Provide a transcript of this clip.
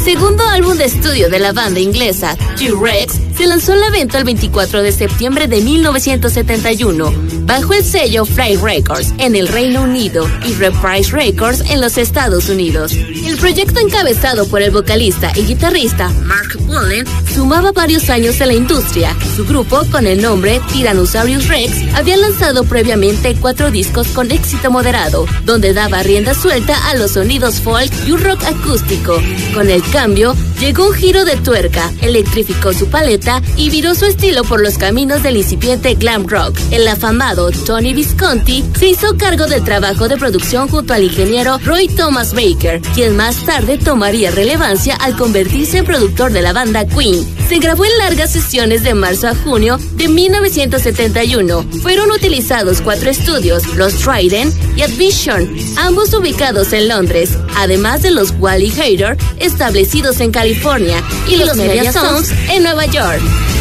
segundo álbum de estudio de la banda inglesa, T-Rex, se lanzó al evento el 24 de septiembre de 1971, bajo el sello Fly Records en el Reino Unido y Reprise Records en los Estados Unidos. El proyecto, encabezado por el vocalista y guitarrista Mark Bolan, sumaba varios años en la industria. Su grupo, con el nombre Tyrannosaurus Rex, había lanzado previamente 4 discos con éxito moderado, donde daba rienda suelta a los sonidos folk y un rock acústico. Con el cambio, llegó un giro de tuerca, electrificó su paleta y viró su estilo por los caminos del incipiente glam rock. El afamado Tony Visconti se hizo cargo del trabajo de producción junto al ingeniero Roy Thomas Baker, quien más tarde tomaría relevancia al convertirse en productor de la banda Queen. Se grabó en largas sesiones de marzo a junio de 1971. Fueron utilizados 4 estudios, los Trident y Advision, ambos ubicados en Londres, además de los Wally Heider, establecidos en California, y los Media Sounds en Nueva York.